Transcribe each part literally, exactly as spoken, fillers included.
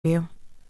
you?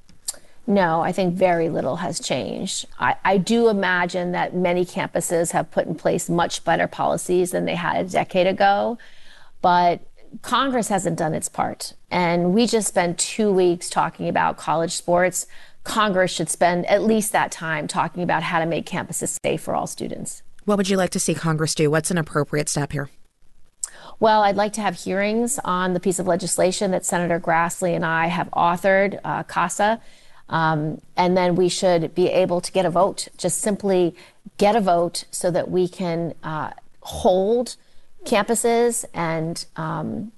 No, I think very little has changed. I, I do imagine that many campuses have put in place much better policies than they had a decade ago, but Congress hasn't done its part. And we just spent two weeks talking about college sports. Congress should spend at least that time talking about how to make campuses safe for all students. What would you like to see Congress do? What's an appropriate step here? Well, I'd like to have hearings on the piece of legislation that Senator Grassley and I have authored, uh, CASA. Um, and then we should be able to get a vote, just simply get a vote so that we can uh, hold campuses and um,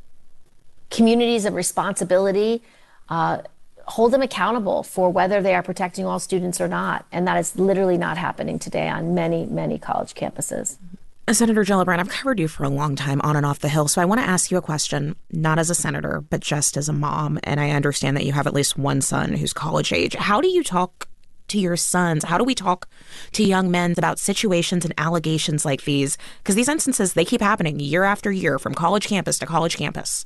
communities of responsibility, uh, hold them accountable for whether they are protecting all students or not. And that is literally not happening today on many, many college campuses. Senator Gillibrand, I've covered you for a long time on and off the Hill, so I want to ask you a question, not as a senator, but just as a mom. And I understand that you have at least one son who's college age. How do you talk to your sons? How do we talk to young men about situations and allegations like these? Because these instances, they keep happening year after year from college campus to college campus.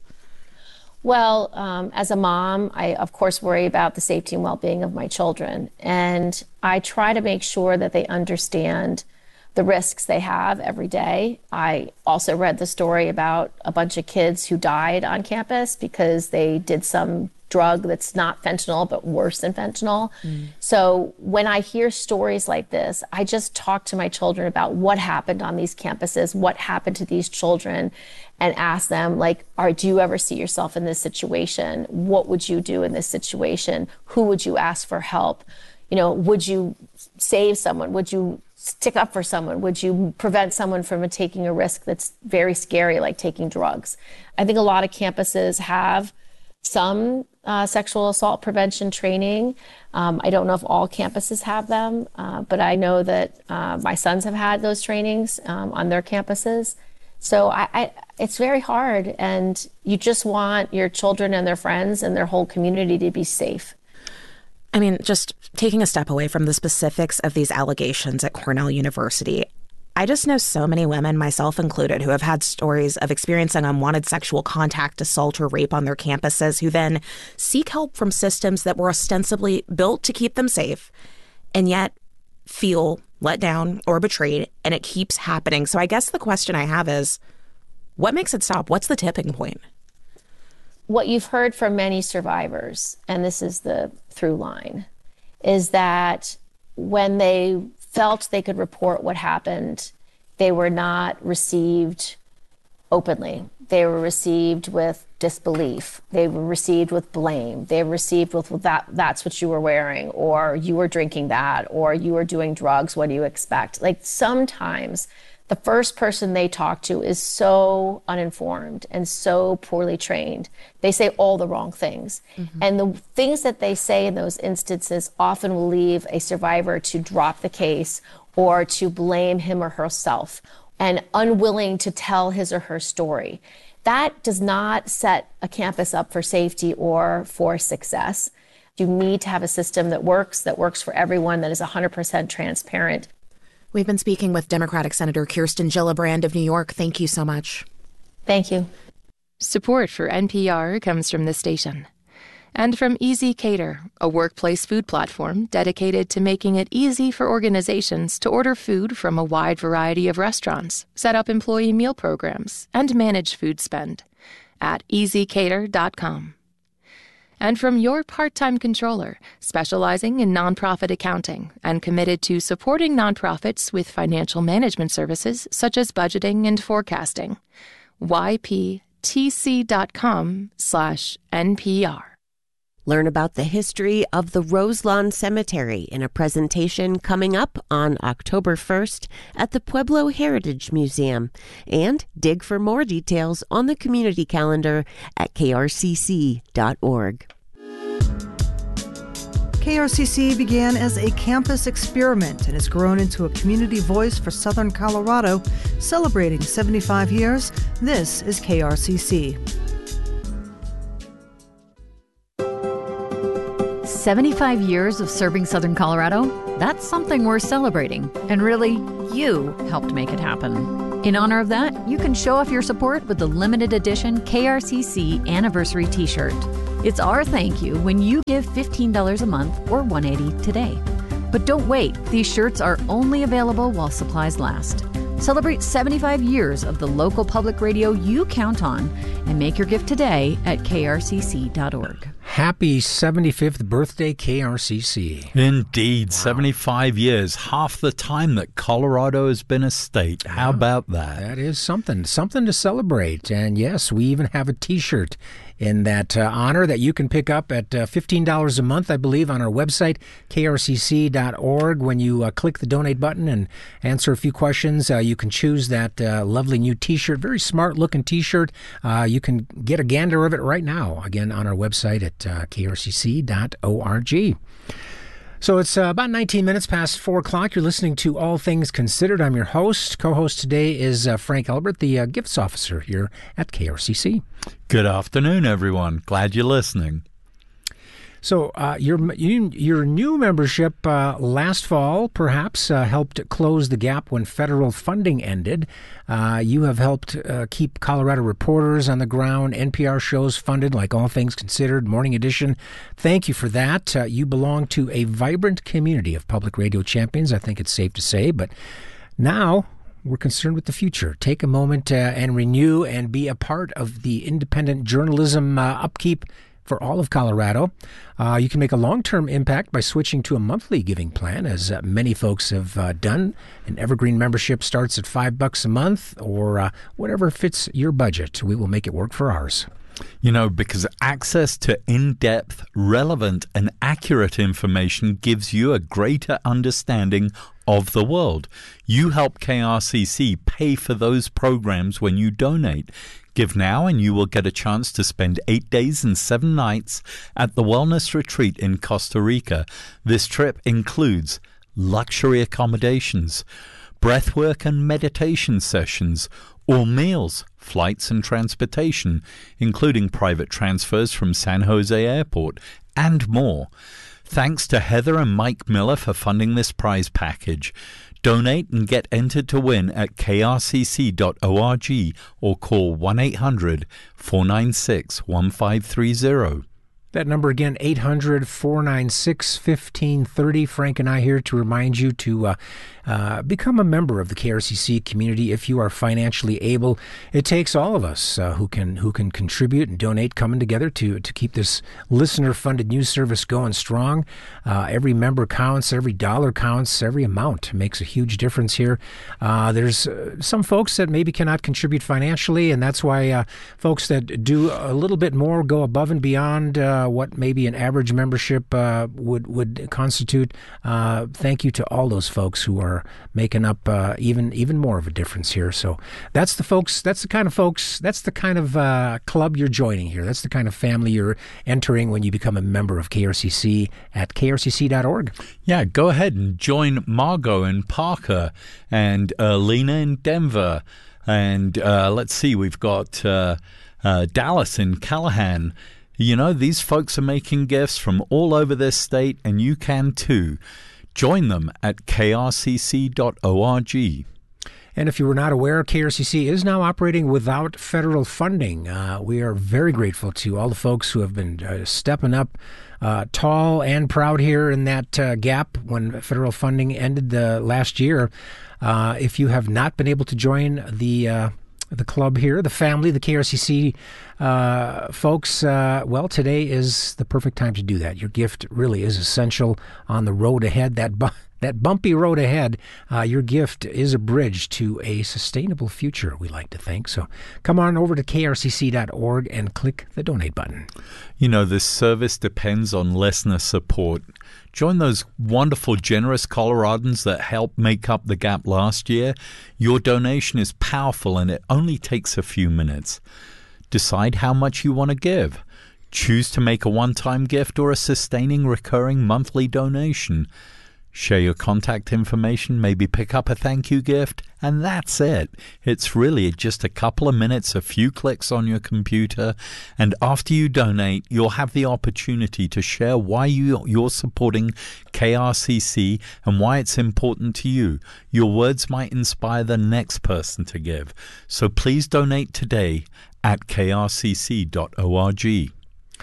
Well, um, as a mom, I, of course, worry about the safety and well-being of my children. And I try to make sure that they understand the risks they have every day. I also read the story about a bunch of kids who died on campus because they did some drug that's not fentanyl, but worse than fentanyl. Mm. So when I hear stories like this, I just talk to my children about what happened on these campuses, what happened to these children, and ask them, like, are, do you ever see yourself in this situation? What would you do in this situation? Who would you ask for help? You know, would you save someone? Would you stick up for someone? Would you prevent someone from taking a risk that's very scary, like taking drugs? I think a lot of campuses have some uh, sexual assault prevention training. Um, I don't know if all campuses have them, uh, but I know that uh, my sons have had those trainings um, on their campuses. So I, I, it's very hard, and you just want your children and their friends and their whole community to be safe. I mean, just taking a step away from the specifics of these allegations at Cornell University, I just know so many women, myself included, who have had stories of experiencing unwanted sexual contact, assault, or rape on their campuses, who then seek help from systems that were ostensibly built to keep them safe, and yet feel let down or betrayed, and it keeps happening. So I guess the question I have is, what makes it stop? What's the tipping point? What you've heard from many survivors, and this is the through line, is that when they felt they could report what happened, they were not received openly. They were received with disbelief. They were received with blame. They were received with, well, that, that's what you were wearing, or you were drinking that, or you were doing drugs. What do you expect? Like, sometimes the first person they talk to is so uninformed and so poorly trained. They say all the wrong things. Mm-hmm. And the things that they say in those instances often will leave a survivor to drop the case or to blame him or herself and unwilling to tell his or her story. That does not set a campus up for safety or for success. You need to have a system that works, that works for everyone, that is one hundred percent transparent. We've been speaking with Democratic Senator Kirsten Gillibrand of New York. Thank you so much. Thank you. Support for N P R comes from the station. And from Easy Cater, a workplace food platform dedicated to making it easy for organizations to order food from a wide variety of restaurants, set up employee meal programs, and manage food spend at easy cater dot com. And from Your Part-Time Controller, specializing in nonprofit accounting and committed to supporting nonprofits with financial management services such as budgeting and forecasting. Y P T C dot com slash N P R. Learn about the history of the Roselawn Cemetery in a presentation coming up on October first at the Pueblo Heritage Museum. And dig for more details on the community calendar at K R C C dot org. K R C C began as a campus experiment and has grown into a community voice for Southern Colorado. Celebrating seventy-five years, this is K R C C. seventy-five years of serving Southern Colorado? That's something worth celebrating. And really, you helped make it happen. In honor of that, you can show off your support with the limited edition K R C C Anniversary T-shirt. It's our thank you when you give fifteen dollars a month or one hundred eighty dollars today. But don't wait. These shirts are only available while supplies last. Celebrate seventy-five years of the local public radio you count on and make your gift today at K R C C dot org. Happy seventy-fifth birthday, K R C C. Indeed, wow. seventy-five years, half the time that Colorado has been a state. How yeah, about that? That is something, something to celebrate. And yes, we even have a T-shirt in that uh, honor that you can pick up at uh, fifteen dollars a month, I believe, on our website, K R C C dot org. When you uh, click the donate button and answer a few questions, uh, you can choose that uh, lovely new T-shirt, very smart-looking T-shirt. Uh, you can get a gander of it right now, again, on our website at uh, K R C C dot org. So it's uh, about nineteen minutes past four o'clock. You're listening to All Things Considered. I'm your host. Co-host today is uh, Frank Elbert, the uh, gifts officer here at K R C C. Good afternoon, everyone. Glad you're listening. So uh, your you, your new membership uh, last fall perhaps uh, helped close the gap when federal funding ended. Uh, you have helped uh, keep Colorado reporters on the ground, N P R shows funded like All Things Considered, Morning Edition. Thank you for that. Uh, you belong to a vibrant community of public radio champions, I think it's safe to say. But now we're concerned with the future. Take a moment uh, and renew and be a part of the independent journalism uh, upkeep for all of Colorado. Uh, you can make a long-term impact by switching to a monthly giving plan, as uh, many folks have uh, done. An Evergreen membership starts at five bucks a month, or uh, whatever fits your budget. We will make it work for ours. You know, because access to in-depth, relevant, and accurate information gives you a greater understanding of the world. You help K R C C pay for those programs when you donate. Give now and you will get a chance to spend eight days and seven nights at the Wellness Retreat in Costa Rica. This trip includes luxury accommodations, breathwork and meditation sessions, all meals, flights and transportation, including private transfers from San Jose Airport, and more. Thanks to Heather and Mike Miller for funding this prize package. Donate and get entered to win at K R C C dot org or call one eight hundred, four nine six, one five three zero. That number again, eight hundred, four nine six, one five three zero. Frank and I here to remind you to uh, uh, become a member of the K R C C community if you are financially able. It takes all of us uh, who can who can contribute and donate coming together to to keep this listener-funded news service going strong. Uh, every member counts, every dollar counts, every amount makes a huge difference here. Uh, there's uh, some folks that maybe cannot contribute financially, and that's why uh, folks that do a little bit more go above and beyond uh, what maybe an average membership uh, would would constitute. Uh, thank you to all those folks who are making up uh, even even more of a difference here. So that's the folks. That's the kind of folks. That's the kind of uh, club you're joining here. That's the kind of family you're entering when you become a member of K R C C at K R C C dot org. Yeah, go ahead and join Margot and Parker and uh, Lena in Denver, and uh, let's see, we've got uh, uh, Dallas in Callahan. You know, these folks are making gifts from all over this state, and you can too. Join them at K R C C dot org. And if you were not aware, K R C C is now operating without federal funding. Uh, we are very grateful to all the folks who have been uh, stepping up uh, tall and proud here in that uh, gap when federal funding ended the last year. Uh, if you have not been able to join the uh, the club here, the family, the K R C C uh, folks, uh, well, today is the perfect time to do that. Your gift really is essential on the road ahead, that bu- that bumpy road ahead. Uh, your gift is a bridge to a sustainable future, we like to think. So come on over to K R C C dot org and click the donate button. You know, this service depends on listener support. Join those wonderful, generous Coloradans that helped make up the gap last year. Your donation is powerful and it only takes a few minutes. Decide how much you want to give. Choose to make a one-time gift or a sustaining, recurring monthly donation. Share your contact information, maybe pick up a thank you gift, and that's it. It's really just a couple of minutes, a few clicks on your computer, and after you donate, you'll have the opportunity to share why you, you're supporting K R C C and why it's important to you. Your words might inspire the next person to give. So please donate today at K R C C dot org.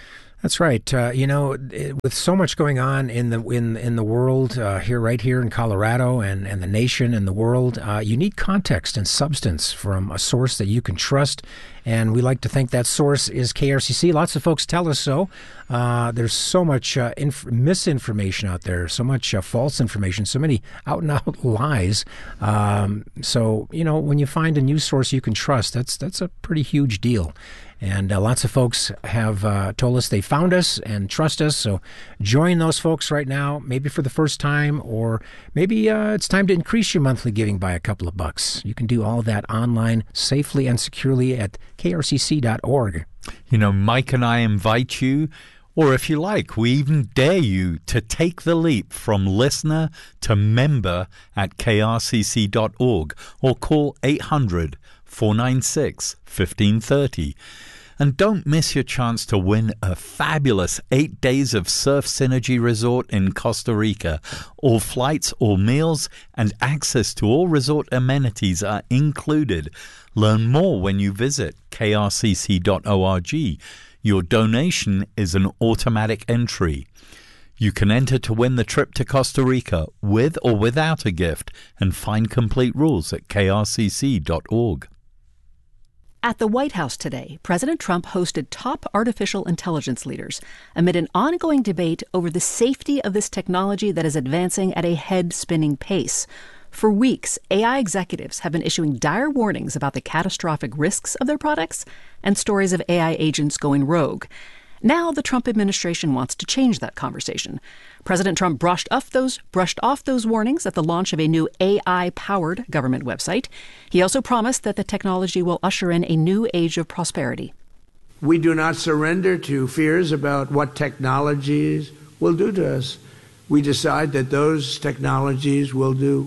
That's right. Uh, you know, it, with so much going on in the in in the world uh, here, right here in Colorado, and, and the nation and the world, uh, you need context and substance from a source that you can trust. And we like to think that source is K R C C. Lots of folks tell us so. Uh, there's so much uh, inf- misinformation out there, so much uh, false information, so many out and out lies. Um, so you know, when you find a news source you can trust, that's that's a pretty huge deal. And uh, lots of folks have uh, told us they found us and trust us. So join those folks right now, maybe for the first time, or maybe uh, it's time to increase your monthly giving by a couple of bucks. You can do all of that online safely and securely at K R C C dot org. You know, Mike and I invite you, or if you like, we even dare you to take the leap from listener to member at K R C C dot org or call eight hundred, four nine six, one five three zero. And don't miss your chance to win a fabulous eight days of Surf Synergy Resort in Costa Rica. All flights, all meals, and access to all resort amenities are included. Learn more when you visit K R C C dot org. Your donation is an automatic entry. You can enter to win the trip to Costa Rica with or without a gift, and find complete rules at K R C C dot org. At the White House today, President Trump hosted top artificial intelligence leaders amid an ongoing debate over the safety of this technology that is advancing at a head-spinning pace. For weeks, A I executives have been issuing dire warnings about the catastrophic risks of their products and stories of A I agents going rogue. Now the Trump administration wants to change that conversation. President Trump brushed off those brushed off those warnings at the launch of a new A I-powered government website. He also promised that the technology will usher in a new age of prosperity. We do not surrender to fears about what technologies will do to us. We decide that those technologies will do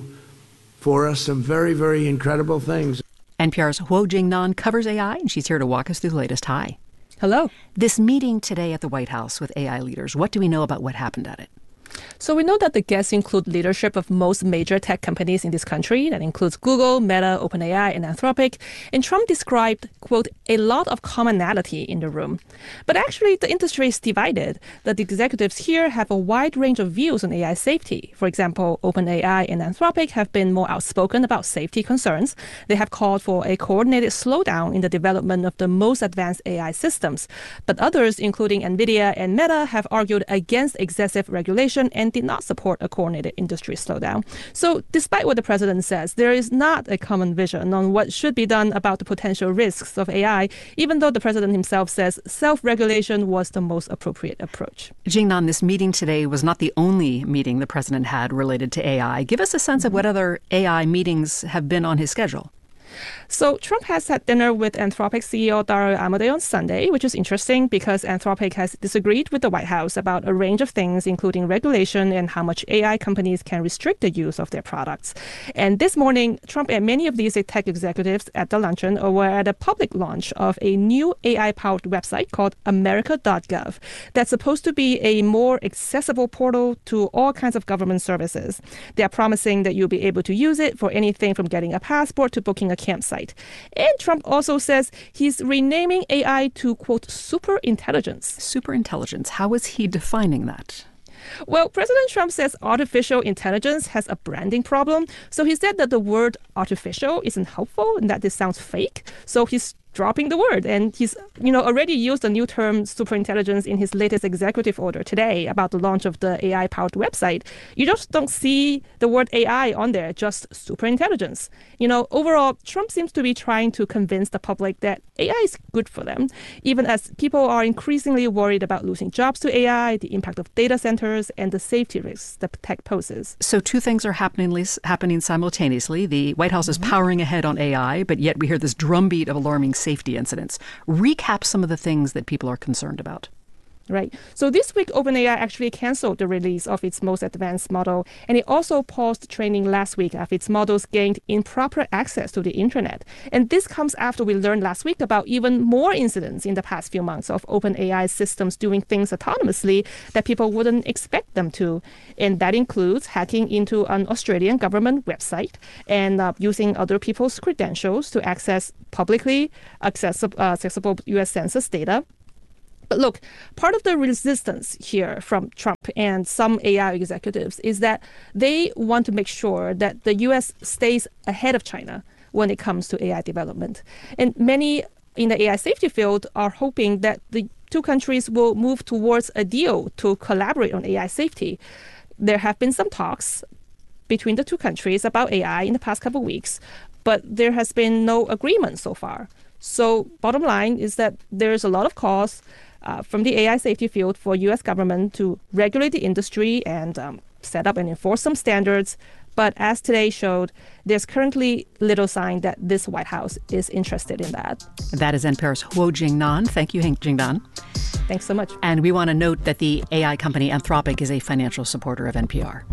for us some very, very incredible things. N P R's Huo Jingnan covers A I, and she's here to walk us through the latest. Hi. Hello. This meeting today at the White House with A I leaders, what do we know about what happened at it? So we know that the guests include leadership of most major tech companies in this country. That includes Google, Meta, OpenAI, and Anthropic. And Trump described, quote, a lot of commonality in the room. But actually, the industry is divided. The executives here have a wide range of views on A I safety. For example, OpenAI and Anthropic have been more outspoken about safety concerns. They have called for a coordinated slowdown in the development of the most advanced A I systems. But others, including NVIDIA and Meta, have argued against excessive regulation and did not support a coordinated industry slowdown. So despite what the president says, there is not a common vision on what should be done about the potential risks of A I, even though the president himself says self-regulation was the most appropriate approach. Jingnan, this meeting today was not the only meeting the president had related to A I. Give us a sense of what other A I meetings have been on his schedule. So Trump has had dinner with Anthropic C E O Dario Amodei on Sunday, which is interesting because Anthropic has disagreed with the White House about a range of things, including regulation and how much A I companies can restrict the use of their products. And this morning, Trump and many of these tech executives at the luncheon were at a public launch of a new A I-powered website called America dot gov that's supposed to be a more accessible portal to all kinds of government services. They are promising that you'll be able to use it for anything from getting a passport to booking a campsite. And Trump also says he's renaming A I to, quote, super intelligence. Super intelligence. How is he defining that? Well, President Trump says artificial intelligence has a branding problem. So he said that the word artificial isn't helpful and that this sounds fake. So he's dropping the word. And he's, you know, already used the new term superintelligence in his latest executive order today about the launch of the A I-powered website. You just don't see the word A I on there, just superintelligence. You know, overall, Trump seems to be trying to convince the public that A I is good for them, even as people are increasingly worried about losing jobs to A I, the impact of data centers, and the safety risks that tech poses. So two things are happening, happening simultaneously. The White House is mm-hmm. powering ahead on A I, but yet we hear this drumbeat of alarming safety incidents. Recap some of the things that people are concerned about. Right. So this week, OpenAI actually canceled the release of its most advanced model, and it also paused training last week after its models gained improper access to the internet. And this comes after we learned last week about even more incidents in the past few months of OpenAI systems doing things autonomously that people wouldn't expect them to. And that includes hacking into an Australian government website and uh, using other people's credentials to access publicly accessible, uh, accessible U S Census data. But look, part of the resistance here from Trump and some A I executives is that they want to make sure that the U S stays ahead of China when it comes to A I development. And many in the A I safety field are hoping that the two countries will move towards a deal to collaborate on A I safety. There have been some talks between the two countries about A I in the past couple of weeks, but there has been no agreement so far. So bottom line is that there's a lot of calls uh, from the A I safety field for U S government to regulate the industry and um, set up and enforce some standards. But as today showed, there's currently little sign that this White House is interested in that. That is N P R's Huo Jingnan. Thank you, Jingnan. Thanks so much. And we want to note that the A I company Anthropic is a financial supporter of N P R.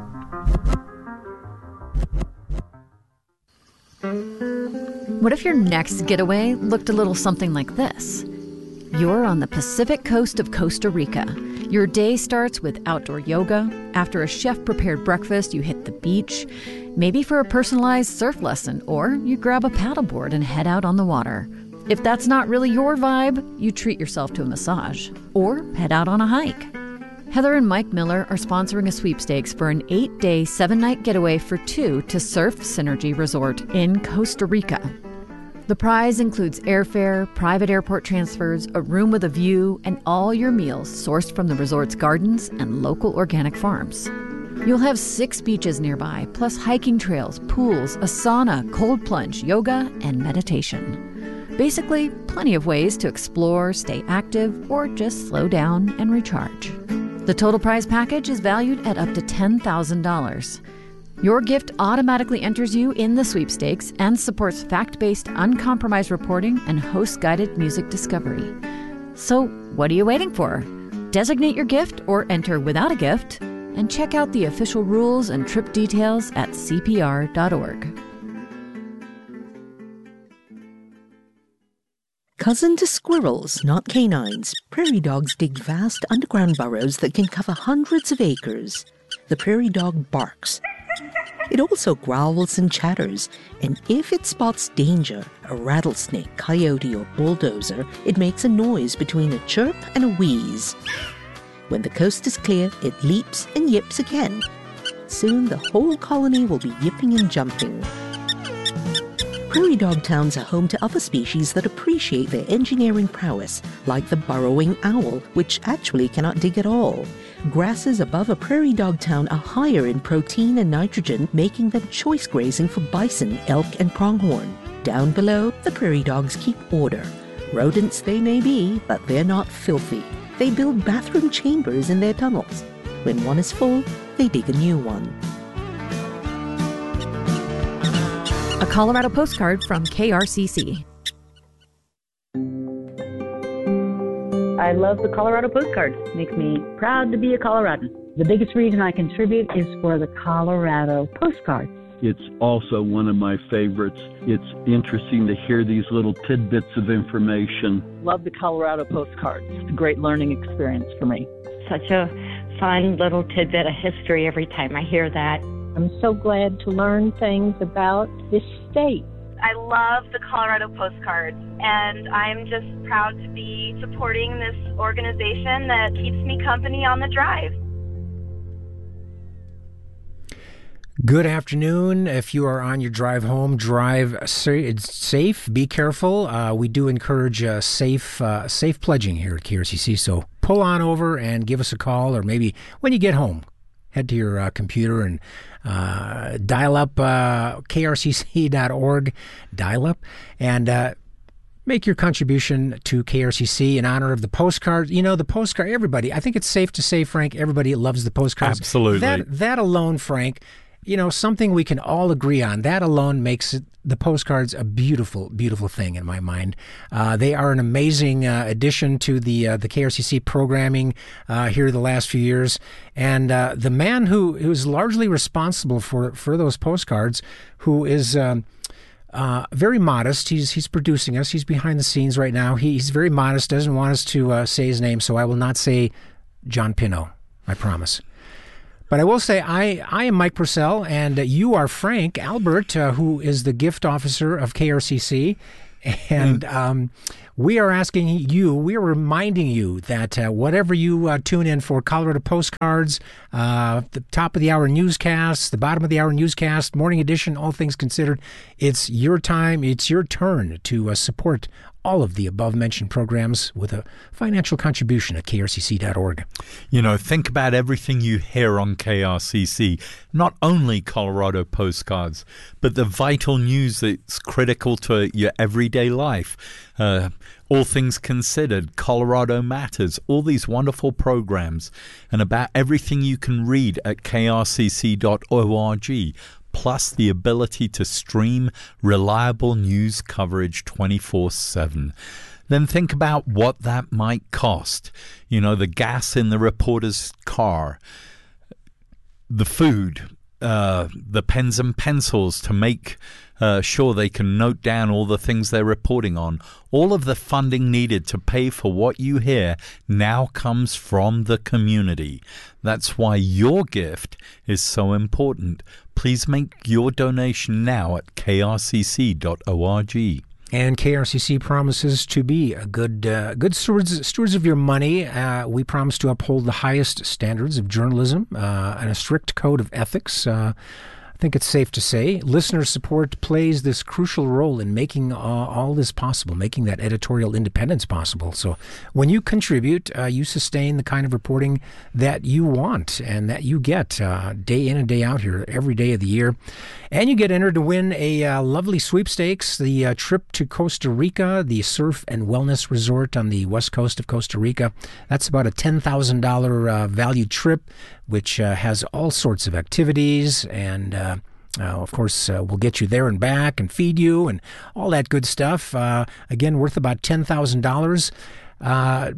What if your next getaway looked a little something like this? You're on the Pacific coast of Costa Rica. Your day starts with outdoor yoga. After a chef-prepared breakfast, you hit the beach, maybe for a personalized surf lesson, or you grab a paddleboard and head out on the water. If that's not really your vibe, you treat yourself to a massage or head out on a hike. Heather and Mike Miller are sponsoring a sweepstakes for an eight-day, seven-night getaway for two to Surf Synergy Resort in Costa Rica. The prize includes airfare, private airport transfers, a room with a view, and all your meals sourced from the resort's gardens and local organic farms. You'll have six beaches nearby, plus hiking trails, pools, a sauna, cold plunge, yoga, and meditation. Basically, plenty of ways to explore, stay active, or just slow down and recharge. The total prize package is valued at up to ten thousand dollars. Your gift automatically enters you in the sweepstakes and supports fact-based, uncompromised reporting and host-guided music discovery. So, what are you waiting for? Designate your gift or enter without a gift, and check out the official rules and trip details at C P R dot org. Cousin to squirrels, not canines, prairie dogs dig vast underground burrows that can cover hundreds of acres. The prairie dog barks. It also growls and chatters, and if it spots danger, a rattlesnake, coyote, or bulldozer, it makes a noise between a chirp and a wheeze. When the coast is clear, it leaps and yips again. Soon the whole colony will be yipping and jumping. Prairie dog towns are home to other species that appreciate their engineering prowess, like the burrowing owl, which actually cannot dig at all. Grasses above a prairie dog town are higher in protein and nitrogen, making them choice grazing for bison, elk, and pronghorn. Down below, the prairie dogs keep order. Rodents they may be, but they're not filthy. They build bathroom chambers in their tunnels. When one is full, they dig a new one. A Colorado postcard from K R C C. I love the Colorado postcards. Makes me proud to be a Coloradan. The biggest reason I contribute is for the Colorado postcards. It's also one of my favorites. It's interesting to hear these little tidbits of information. Love the Colorado postcards. It's a great learning experience for me. Such a fun little tidbit of history every time I hear that. I'm so glad to learn things about this state. I love the Colorado postcards, and I'm just proud to be supporting this organization that keeps me company on the drive. Good afternoon. If you are on your drive home, drive safe. Be careful. Uh, we do encourage uh, safe uh, safe pledging here at K R C C, so pull on over and give us a call, or maybe when you get home, head to your uh, computer and uh, dial up uh, K R C C dot org, dial up, and uh, make your contribution to K R C C in honor of the postcard. You know, the postcard, everybody, I think it's safe to say, Frank, everybody loves the postcards. Absolutely. That, that alone, Frank, you know, something we can all agree on. That alone makes it, the postcards a beautiful, beautiful thing in my mind. Uh, they are an amazing uh, addition to the uh, the K R C C programming uh, here the last few years. And uh, the man who who's largely responsible for, for those postcards, who is um, uh, very modest. He's he's producing us. He's behind the scenes right now. He, he's very modest. Doesn't want us to uh, say his name, so I will not say John Pino. I promise. But I will say, I, I am Mike Purcell, and uh, you are Frank Albert, uh, who is the gift officer of K R C C. And um, we are asking you, we are reminding you that uh, whatever you uh, tune in for, Colorado Postcards, uh, the top of the hour newscast, the bottom of the hour newscast, morning edition, all things considered, it's your time, it's your turn to uh, support all of the above-mentioned programs with a financial contribution at K R C C dot org. You know, think about everything you hear on K R C C, not only Colorado Postcards, but the vital news that's critical to your everyday life. Uh, all Things Considered, Colorado Matters, all these wonderful programs, and about everything you can read at K R C C dot org. Plus the ability to stream reliable news coverage twenty-four seven. Then think about what that might cost. You know, the gas in the reporter's car, the food, uh, the pens and pencils to make uh, sure they can note down all the things they're reporting on. All of the funding needed to pay for what you hear now comes from the community. That's why your gift is so important. Please make your donation now at K R C C dot org. And K R C C promises to be a good uh, good stewards, stewards of your money. Uh, we promise to uphold the highest standards of journalism uh, and a strict code of ethics. Uh, I think it's safe to say listener support plays this crucial role in making uh, all this possible, making that editorial independence possible. So when you contribute, uh, you sustain the kind of reporting that you want and that you get uh, day in and day out here every day of the year. And you get entered to win a uh, lovely sweepstakes, the uh, trip to Costa Rica, the surf and wellness resort on the west coast of Costa Rica. That's about a ten thousand dollars uh, value trip, which uh, has all sorts of activities and, uh, uh, of course, uh, will get you there and back and feed you and all that good stuff. Uh, again, worth about ten thousand dollars. Uh,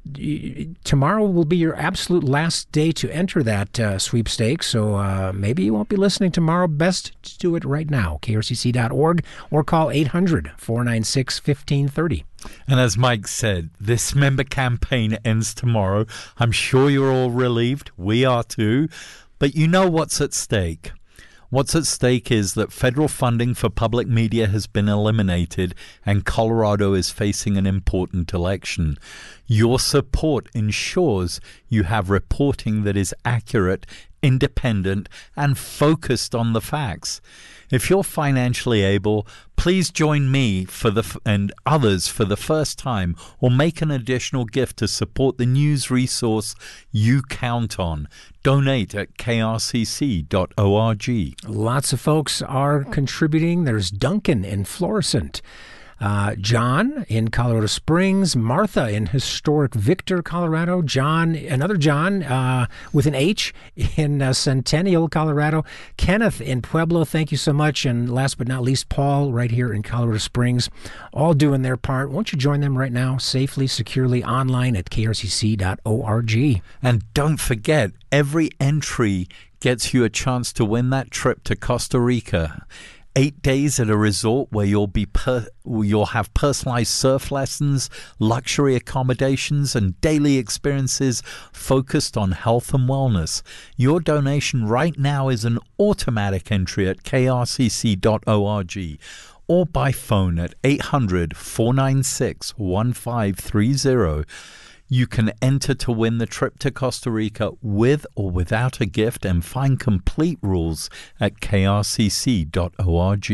tomorrow will be your absolute last day to enter that uh, sweepstakes, so uh, maybe you won't be listening tomorrow. Best to do it right now, K R C C dot org, or call eight hundred, four nine six, one five three zero. And as Mike said, this member campaign ends tomorrow. I'm sure you're all relieved. We are too. But you know what's at stake. What's at stake is that federal funding for public media has been eliminated and Colorado is facing an important election. Your support ensures you have reporting that is accurate, independent, and focused on the facts. If you're financially able, please join me for the f- and others for the first time, or make an additional gift to support the news resource you count on. Donate at K R C C dot org. Lots of folks are contributing. There's Duncan in Florissant. Uh, John in Colorado Springs, Martha in historic Victor, Colorado, John, another John uh, with an H in uh, Centennial, Colorado, Kenneth in Pueblo, thank you so much, and last but not least, Paul right here in Colorado Springs, all doing their part. Won't you join them right now, safely, securely, online at K R C C dot org. And don't forget, every entry gets you a chance to win that trip to Costa Rica. Eight days at a resort where you'll be per- you'll have personalized surf lessons, luxury accommodations, and daily experiences focused on health and wellness. Your donation right now is an automatic entry at K R C C dot org or by phone at eight hundred, four nine six, one five three zero. You can enter to win the trip to Costa Rica with or without a gift, and find complete rules at K R C C dot org.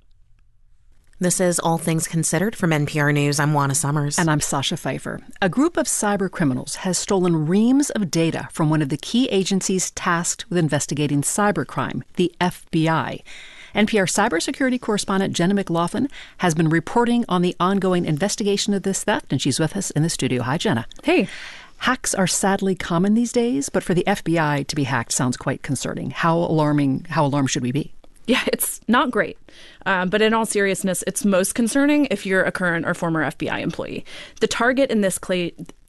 This is All Things Considered from N P R News. I'm Juana Summers. And I'm Sasha Pfeiffer. A group of cyber criminals has stolen reams of data from one of the key agencies tasked with investigating cybercrime, the F B I. N P R cybersecurity correspondent Jenna McLaughlin has been reporting on the ongoing investigation of this theft, and she's with us in the studio. Hi, Jenna. Hey. Hacks are sadly common these days, but for the F B I to be hacked sounds quite concerning. How alarming, how alarmed should we be? Yeah, it's not great. Um, but in all seriousness, it's most concerning if you're a current or former F B I employee. The target in this cla-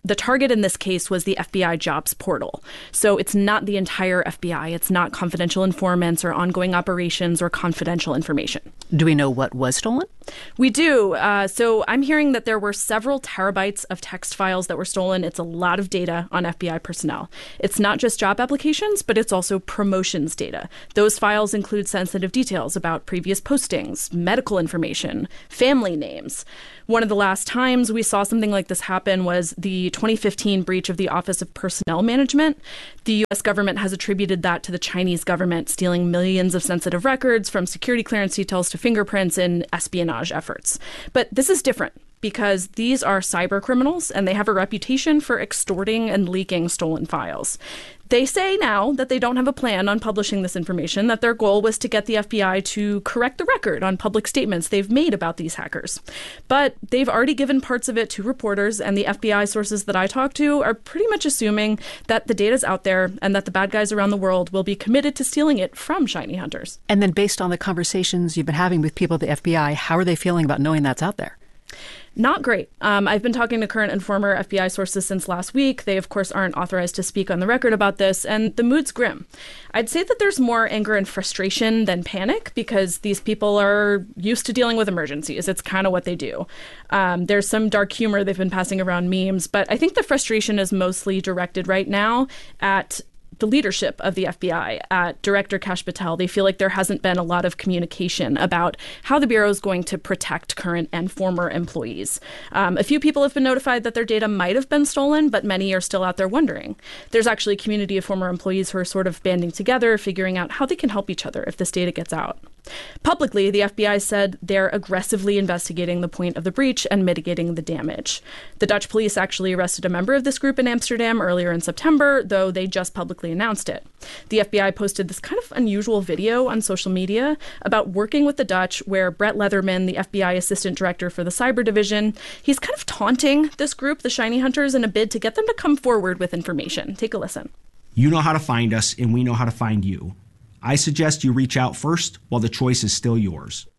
The target in this case was the F B I jobs portal. So it's not the entire F B I. It's not confidential informants or ongoing operations or confidential information. Do we know what was stolen? We do. Uh, so I'm hearing that there were several terabytes of text files that were stolen. It's a lot of data on F B I personnel. It's not just job applications, but it's also promotions data. Those files include sensitive details about previous postings, medical information, family names. One of the last times we saw something like this happen was the twenty fifteen breach of the Office of Personnel Management. The U S government has attributed that to the Chinese government stealing millions of sensitive records, from security clearance details to fingerprints in espionage efforts. But this is different, because these are cyber criminals and they have a reputation for extorting and leaking stolen files. They say now that they don't have a plan on publishing this information, that their goal was to get the F B I to correct the record on public statements they've made about these hackers. But they've already given parts of it to reporters, and the F B I sources that I talk to are pretty much assuming that the data's out there and that the bad guys around the world will be committed to stealing it from shiny hunters. And then based on the conversations you've been having with people at the F B I, how are they feeling about knowing that's out there? Not great. Um, I've been talking to current and former F B I sources since last week. They, of course, aren't authorized to speak on the record about this, and the mood's grim. I'd say that there's more anger and frustration than panic, because these people are used to dealing with emergencies. It's kind of what they do. Um, there's some dark humor. They've been passing around memes, but I think the frustration is mostly directed right now at the leadership of the F B I, at Director Kash Patel. They feel like there hasn't been a lot of communication about how the Bureau is going to protect current and former employees. Um, a few people have been notified that their data might have been stolen, but many are still out there wondering. There's actually a community of former employees who are sort of banding together, figuring out how they can help each other if this data gets out. Publicly, the F B I said they're aggressively investigating the point of the breach and mitigating the damage. The Dutch police actually arrested a member of this group in Amsterdam earlier in September, though they just publicly announced it. The F B I posted this kind of unusual video on social media about working with the Dutch, where Brett Leatherman, the F B I assistant director for the cyber division, he's kind of taunting this group, the Shiny Hunters, in a bid to get them to come forward with information. Take a listen. You know how to find us, and we know how to find you. I suggest you reach out first while the choice is still yours.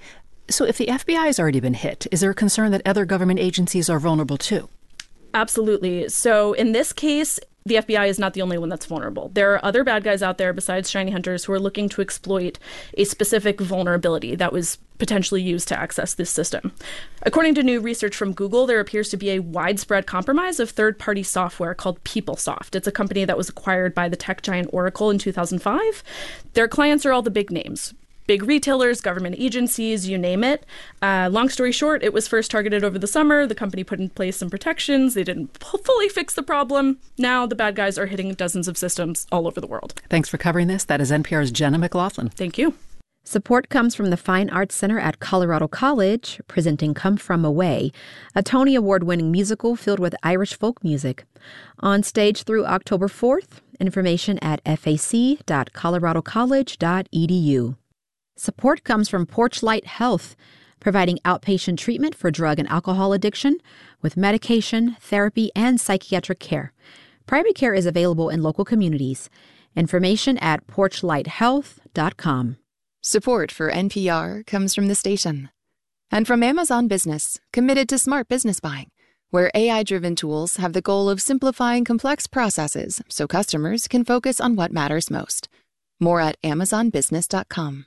So if the F B I has already been hit, is there a concern that other government agencies are vulnerable too? Absolutely. So in this case, the F B I is not the only one that's vulnerable. There are other bad guys out there besides shiny hunters who are looking to exploit a specific vulnerability that was potentially used to access this system. According to new research from Google, there appears to be a widespread compromise of third-party software called PeopleSoft. It's a company that was acquired by the tech giant Oracle in two thousand five. Their clients are all the big names. Big retailers, government agencies, you name it. Uh, long story short, it was first targeted over the summer. The company put in place some protections. They didn't fully fix the problem. Now the bad guys are hitting dozens of systems all over the world. Thanks for covering this. That is N P R's Jenna McLaughlin. Thank you. Support comes from the Fine Arts Center at Colorado College, presenting Come From Away, a Tony Award-winning musical filled with Irish folk music. On stage through October fourth. Information at f a c dot colorado college dot e d u. Support comes from Porchlight Health, providing outpatient treatment for drug and alcohol addiction with medication, therapy, and psychiatric care. Private care is available in local communities. Information at porchlight health dot com. Support for N P R comes from the station. And from Amazon Business, committed to smart business buying, where A I-driven tools have the goal of simplifying complex processes so customers can focus on what matters most. More at amazon business dot com.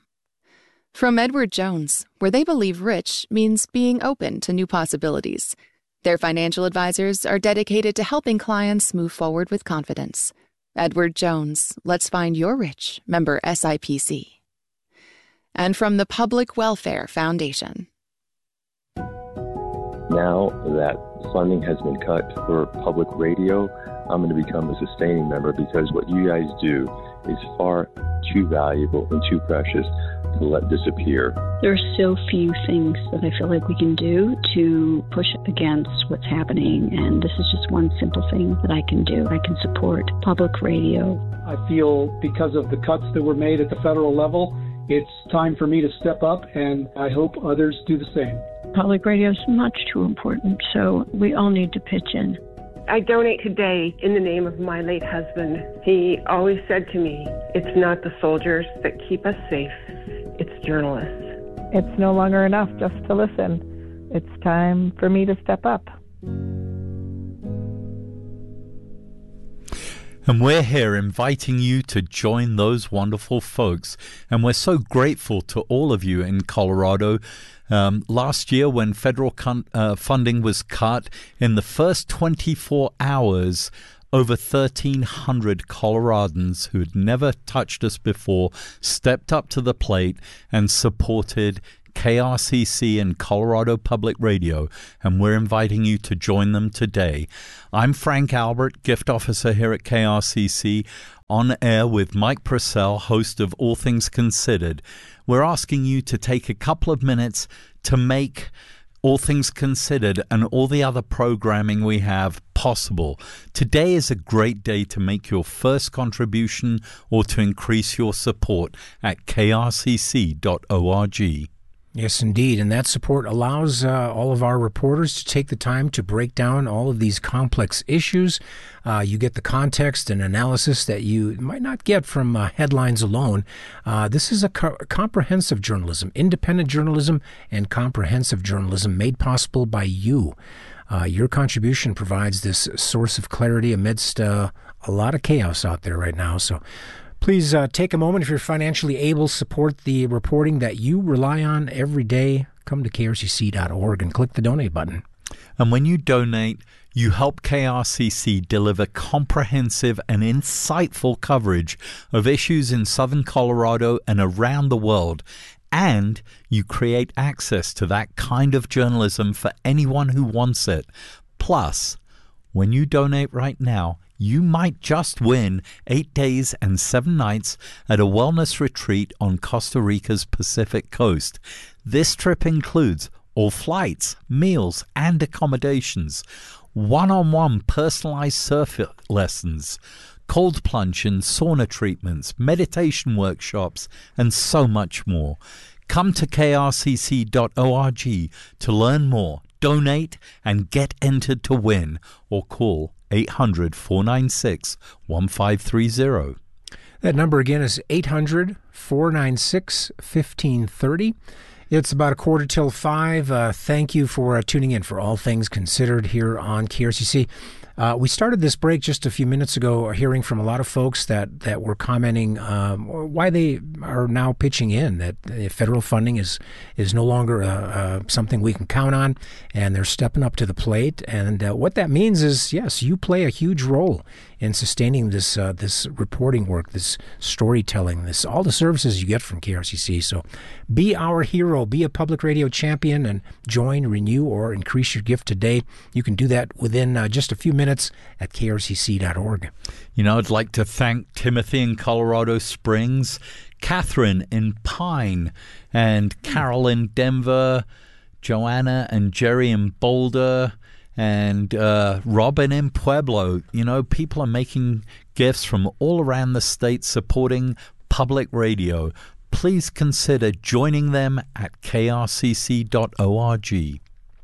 From Edward Jones, where they believe rich means being open to new possibilities. Their financial advisors are dedicated to helping clients move forward with confidence. Edward Jones, let's find your rich, member S I P C. And from the Public Welfare Foundation. Now that funding has been cut for public radio, I'm going to become a sustaining member because what you guys do is far too valuable and too precious to let disappear. There are so few things that I feel like we can do to push against what's happening, and this is just one simple thing that I can do. I can support public radio. I feel because of the cuts that were made at the federal level, it's time for me to step up, and I hope others do the same. Public radio is much too important, so we all need to pitch in. I donate today in the name of my late husband. He always said to me, it's not the soldiers that keep us safe, it's journalists. It's no longer enough just to listen. It's time for me to step up. And we're here inviting you to join those wonderful folks. And we're so grateful to all of you in Colorado. Um, last year, when federal con- uh, funding was cut, in the first twenty-four hours, over thirteen hundred Coloradans who had never touched us before stepped up to the plate and supported K R C C and Colorado Public Radio, and we're inviting you to join them today. I'm Frank Albert, gift officer here at K R C C, on air with Mike Purcell, host of All Things Considered. We're asking you to take a couple of minutes to make All Things Considered and all the other programming we have possible. Today is a great day to make your first contribution or to increase your support at k r c c dot org. Yes, indeed. And that support allows uh, all of our reporters to take the time to break down all of these complex issues. Uh, you get the context and analysis that you might not get from uh, headlines alone. Uh, this is a co- comprehensive journalism, independent journalism, and comprehensive journalism made possible by you. Uh, your contribution provides this source of clarity amidst uh, a lot of chaos out there right now. So please uh, take a moment, if you're financially able, support the reporting that you rely on every day. Come to k r c c dot org and click the donate button. And when you donate, you help K R C C deliver comprehensive and insightful coverage of issues in Southern Colorado and around the world. And you create access to that kind of journalism for anyone who wants it. Plus, when you donate right now, you might just win eight days and seven nights at a wellness retreat on Costa Rica's Pacific coast. This trip includes all flights, meals, and accommodations, one-on-one personalized surf lessons, cold plunge and sauna treatments, meditation workshops, and so much more. Come to k r c c dot org to learn more, donate, and get entered to win, or call eight hundred, four nine six, one five three zero. That number again is eight hundred, four nine six, one five three zero. It's about a quarter till five. Uh, thank you for uh, tuning in for All Things Considered here on K R C C. Uh, we started this break just a few minutes ago hearing from a lot of folks that, that were commenting um, why they are now pitching in, that uh, federal funding is is no longer uh, uh, something we can count on, and they're stepping up to the plate. And uh, what that means is, yes, you play a huge role in sustaining this uh, this reporting work, this storytelling, this all the services you get from K R C C. So be our hero, be a public radio champion, and join, renew, or increase your gift today. You can do that within uh, just a few minutes at k r c c dot org. You know, I'd like to thank Timothy in Colorado Springs, Catherine in Pine, and Carol in Denver, Joanna and Jerry in Boulder, and uh, Robin in Pueblo. You know, people are making gifts from all around the state supporting public radio. Please consider joining them at k r c c dot org.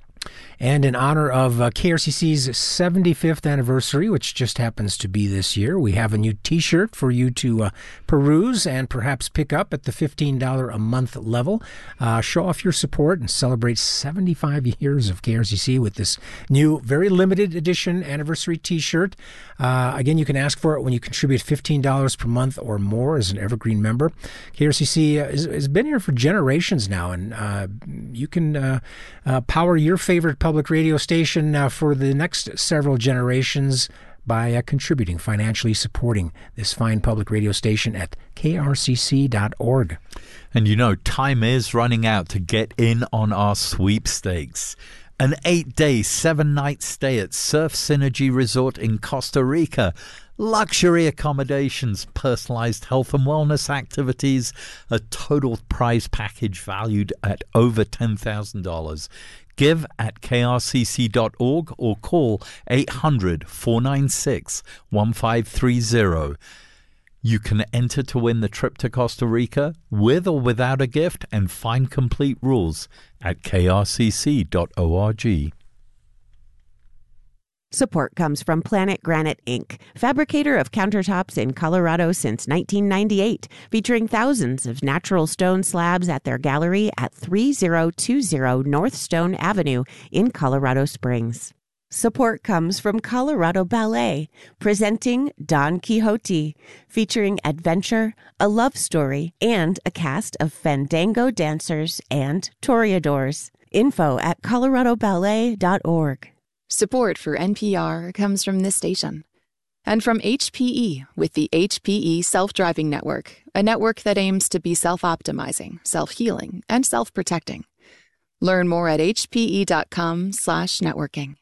And in honor of uh, K R C C's seventy-fifth anniversary, which just happens to be this year, we have a new T-shirt for you to uh, peruse and perhaps pick up at the fifteen dollars a month level. Uh, show off your support and celebrate seventy-five years of K R C C with this new, very limited edition anniversary T-shirt. Uh, again, you can ask for it when you contribute fifteen dollars per month or more as an Evergreen member. K R C C uh, is, has been here for generations now, and uh, you can uh, uh, power your favorite public radio station uh, for the next several generations by uh, contributing, financially supporting this fine public radio station at k r c c dot org. And you know, time is running out to get in on our sweepstakes. An eight-day, seven-night stay at Surf Synergy Resort in Costa Rica. Luxury accommodations, personalized health and wellness activities, a total prize package valued at over ten thousand dollars. Give at k r c c dot org or call eight hundred, four nine six, one five three zero. You can enter to win the trip to Costa Rica with or without a gift, and find complete rules at k r c c dot org. Support comes from Planet Granite Incorporated, fabricator of countertops in Colorado since nineteen ninety-eight, featuring thousands of natural stone slabs at their gallery at thirty twenty North Stone Avenue in Colorado Springs. Support comes from Colorado Ballet, presenting Don Quixote, featuring adventure, a love story, and a cast of fandango dancers and toreadors. Info at colorado ballet dot org. Support for N P R comes from this station. And from H P E with the H P E Self-Driving Network, a network that aims to be self-optimizing, self-healing, and self-protecting. Learn more at hpe.com slash networking.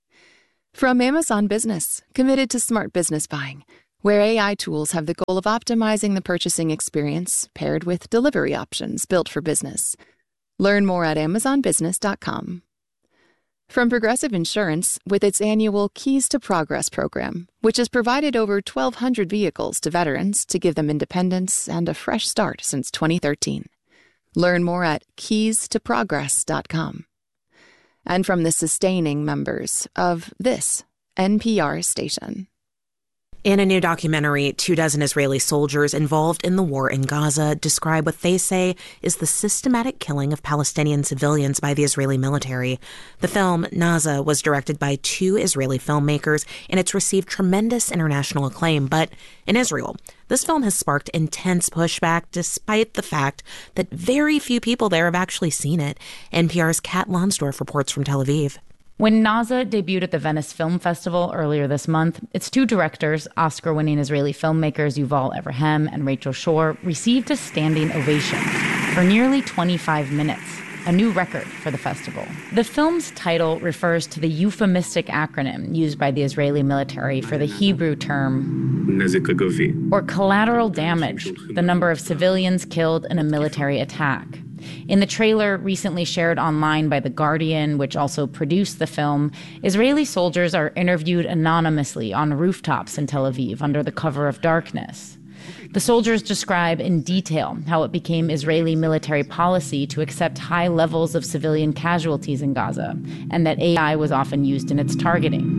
From Amazon Business, committed to smart business buying, where A I tools have the goal of optimizing the purchasing experience paired with delivery options built for business. Learn more at amazon business dot com. From Progressive Insurance, with its annual Keys to Progress program, which has provided over twelve hundred vehicles to veterans to give them independence and a fresh start since twenty thirteen. Learn more at keys to progress dot com. And from the sustaining members of this N P R station. In a new documentary, two dozen Israeli soldiers involved in the war in Gaza describe what they say is the systematic killing of Palestinian civilians by the Israeli military. The film, Naza, was directed by two Israeli filmmakers, and it's received tremendous international acclaim. But in Israel, this film has sparked intense pushback despite the fact that very few people there have actually seen it. N P R's Kat Lonsdorf reports from Tel Aviv. When Naza debuted at the Venice Film Festival earlier this month, its two directors, Oscar-winning Israeli filmmakers Yuval Avraham and Rachel Shor, received a standing ovation for nearly twenty-five minutes, a new record for the festival. The film's title refers to the euphemistic acronym used by the Israeli military for the Hebrew term or collateral damage, the number of civilians killed in a military attack. In the trailer recently shared online by The Guardian, which also produced the film, Israeli soldiers are interviewed anonymously on rooftops in Tel Aviv under the cover of darkness. The soldiers describe in detail how it became Israeli military policy to accept high levels of civilian casualties in Gaza, and that A I was often used in its targeting.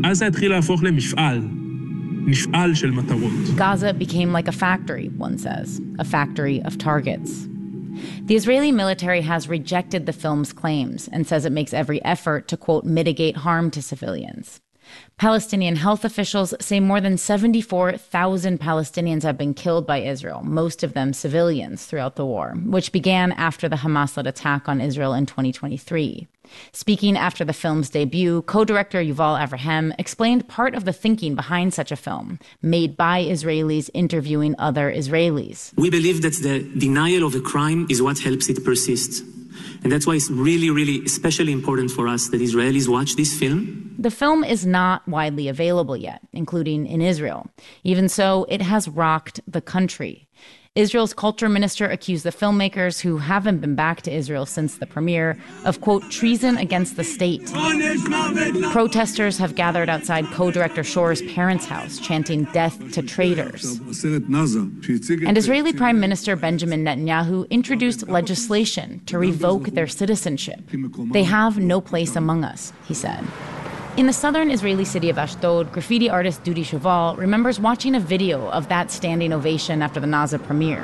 Gaza became like a factory, one says, a factory of targets. The Israeli military has rejected the film's claims and says it makes every effort to, quote, mitigate harm to civilians. Palestinian health officials say more than seventy-four thousand Palestinians have been killed by Israel, most of them civilians, throughout the war, which began after the Hamas-led attack on Israel in twenty twenty-three. Speaking after the film's debut, co-director Yuval Avraham explained part of the thinking behind such a film, made by Israelis interviewing other Israelis. We believe that the denial of a crime is what helps it persist. And that's why it's really, really especially important for us that Israelis watch this film. The film is not widely available yet, including in Israel. Even so, it has rocked the country. Israel's culture minister accused the filmmakers, who haven't been back to Israel since the premiere, of, quote, treason against the state. Protesters have gathered outside co-director Shor's parents' house, chanting death to traitors. And Israeli Prime Minister Benjamin Netanyahu introduced legislation to revoke their citizenship. They have no place among us, he said. In the southern Israeli city of Ashdod, graffiti artist Dudi Cheval remembers watching a video of that standing ovation after the Naza premiere.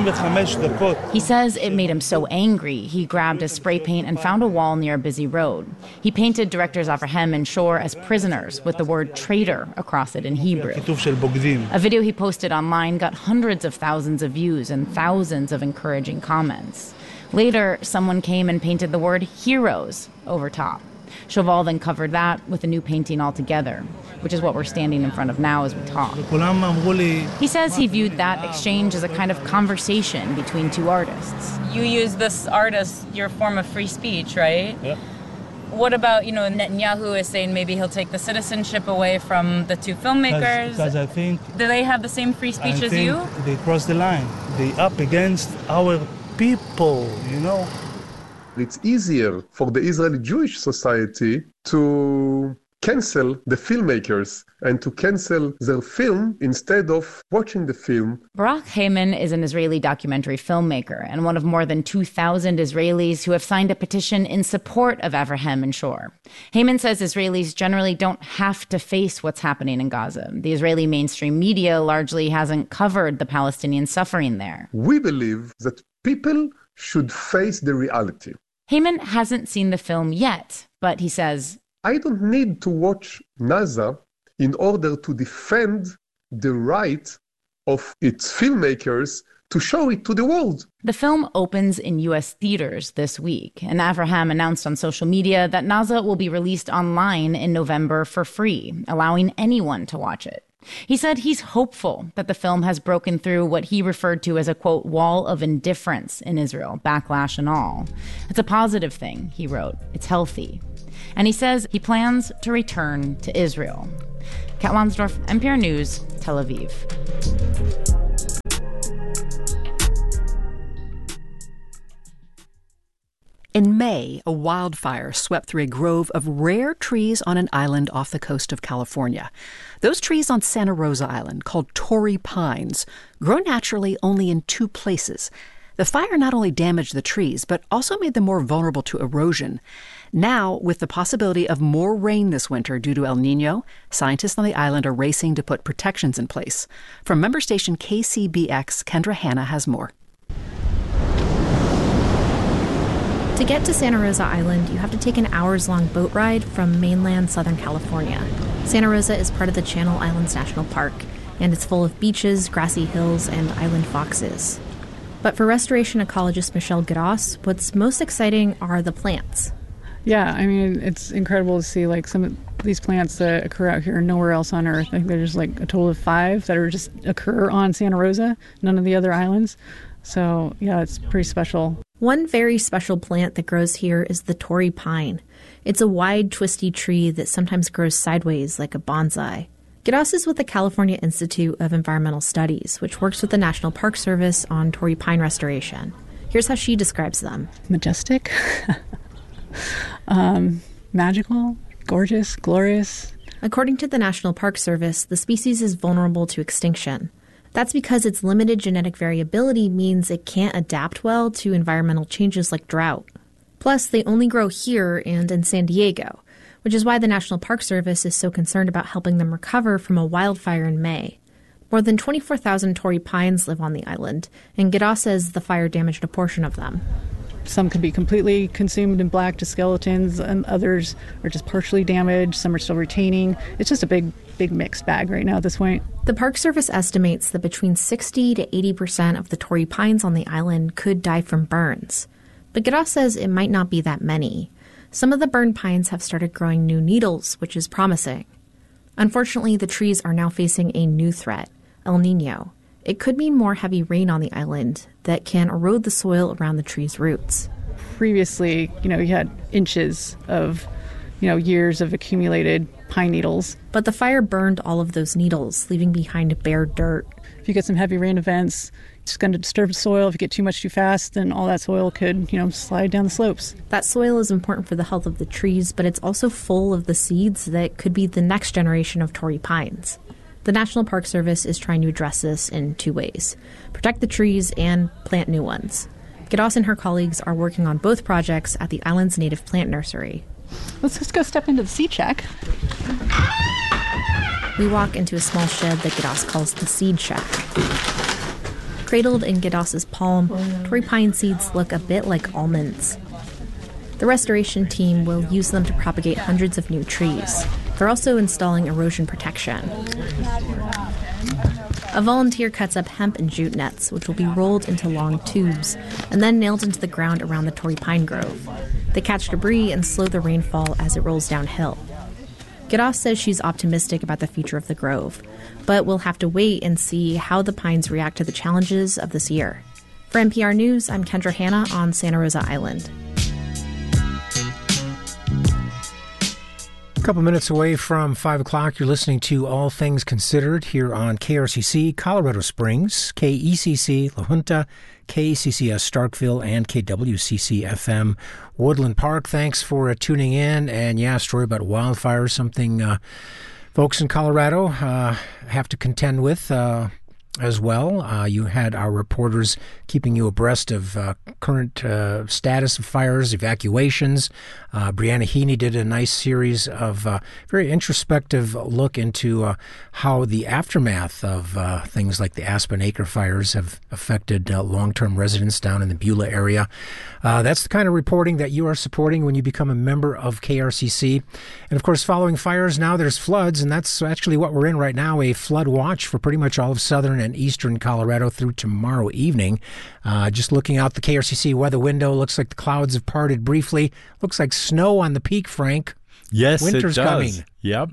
He says it made him so angry, he grabbed his spray paint and found a wall near a busy road. He painted directors Avraham and Shor as prisoners with the word traitor across it in Hebrew. A video he posted online got hundreds of thousands of views and thousands of encouraging comments. Later, someone came and painted the word heroes over top. Cheval then covered that with a new painting altogether, which is what we're standing in front of now as we talk. He says he viewed that exchange as a kind of conversation between two artists. You use this art as your form of free speech, right? Yeah. What about, you know, Netanyahu is saying maybe he'll take the citizenship away from the two filmmakers? Because I think... Do they have the same free speech I as think you? They cross the line. They up against our people, you know? It's easier for the Israeli Jewish society to cancel the filmmakers and to cancel their film instead of watching the film. Barak Heyman is an Israeli documentary filmmaker and one of more than two thousand Israelis who have signed a petition in support of Avraham and Shor. Heyman says Israelis generally don't have to face what's happening in Gaza. The Israeli mainstream media largely hasn't covered the Palestinian suffering there. We believe that people should face the reality. Heyman hasn't seen the film yet, but he says I don't need to watch NASA in order to defend the right of its filmmakers to show it to the world. The film opens in U S theaters this week, and Avraham announced on social media that Naza will be released online in November for free, allowing anyone to watch it. He said he's hopeful that the film has broken through what he referred to as a, quote, wall of indifference in Israel, backlash and all. It's a positive thing, he wrote. It's healthy. And he says he plans to return to Israel. Kat Lonsdorf, N P R News, Tel Aviv. In May, a wildfire swept through a grove of rare trees on an island off the coast of California. Those trees on Santa Rosa Island, called Torrey pines, grow naturally only in two places. The fire not only damaged the trees, but also made them more vulnerable to erosion. Now, with the possibility of more rain this winter due to El Niño, scientists on the island are racing to put protections in place. From member station K C B X, Kendra Hanna has more. To get to Santa Rosa Island, you have to take an hours-long boat ride from mainland Southern California. Santa Rosa is part of the Channel Islands National Park, and it's full of beaches, grassy hills, and island foxes. But for restoration ecologist Michelle Gross, what's most exciting are the plants. Yeah, I mean, it's incredible to see like some of these plants that occur out here nowhere else on Earth. I think there's like a total of five that are just occur on Santa Rosa, none of the other islands. So, yeah, it's pretty special. One very special plant that grows here is the Torrey pine. It's a wide, twisty tree that sometimes grows sideways like a bonsai. Gross is with the California Institute of Environmental Studies, which works with the National Park Service on Torrey pine restoration. Here's how she describes them. Majestic, um, magical, gorgeous, glorious. According to the National Park Service, the species is vulnerable to extinction. That's because its limited genetic variability means it can't adapt well to environmental changes like drought. Plus, they only grow here and in San Diego, which is why the National Park Service is so concerned about helping them recover from a wildfire in May. More than twenty-four thousand Torrey pines live on the island, and Gross says the fire damaged a portion of them. Some could be completely consumed in black to skeletons, and others are just partially damaged. Some are still retaining. It's just a big, big mixed bag right now at this point. The Park Service estimates that between sixty to eighty percent of the Torrey pines on the island could die from burns. But Gross says it might not be that many. Some of the burned pines have started growing new needles, which is promising. Unfortunately, the trees are now facing a new threat, El Niño. It could mean more heavy rain on the island that can erode the soil around the tree's roots. Previously, you know, you had inches of, you know, years of accumulated pine needles. But the fire burned all of those needles, leaving behind bare dirt. If you get some heavy rain events, it's going to disturb the soil. If you get too much too fast, then all that soil could, you know, slide down the slopes. That soil is important for the health of the trees, but it's also full of the seeds that could be the next generation of Torrey pines. The National Park Service is trying to address this in two ways: protect the trees and plant new ones. Gross and her colleagues are working on both projects at the island's native plant nursery. Let's just go step into the seed shack. We walk into a small shed that Gross calls the seed shack. Cradled in Gross's palm, Torrey pine seeds look a bit like almonds. The restoration team will use them to propagate hundreds of new trees. They're also installing erosion protection. A volunteer cuts up hemp and jute nets, which will be rolled into long tubes and then nailed into the ground around the Torrey pine grove. They catch debris and slow the rainfall as it rolls downhill. Gross says she's optimistic about the future of the grove, but we'll have to wait and see how the pines react to the challenges of this year. For N P R News, I'm Kendra Hanna on Santa Rosa Island. A couple minutes away from five o'clock, you're listening to All Things Considered here on K R C C, Colorado Springs, K E C C, La Junta, K C C S Starkville, and K W C C F M Woodland Park. Thanks for uh, tuning in. And yeah, a story about wildfires, something uh, folks in Colorado uh, have to contend with. Uh, as well. Uh, you had our reporters keeping you abreast of uh, current uh, status of fires, evacuations. Uh, Brianna Heaney did a nice series of uh, very introspective look into uh, how the aftermath of uh, things like the Aspen Acre fires have affected uh, long-term residents down in the Beulah area. Uh, that's the kind of reporting that you are supporting when you become a member of K R C C. And of course, following fires, now there's floods, and that's actually what we're in right now, a flood watch for pretty much all of southern and eastern Colorado through tomorrow evening. Uh, just looking out the K R C C weather window, looks like the clouds have parted briefly. Looks like snow on the peak, Frank. Yes, Winter's it does. coming. Yep.